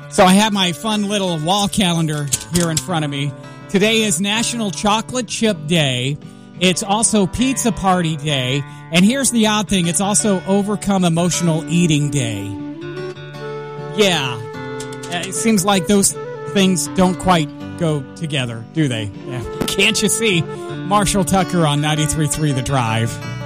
So I have my fun little wall calendar here in front of me. Today is National Chocolate Chip Day. It's also Pizza Party Day. And here's the odd thing. It's also Overcome Emotional Eating Day. Yeah. It seems like those things don't quite go together, do they? Yeah. Can't you see? Marshall Tucker on 93.3 The Drive.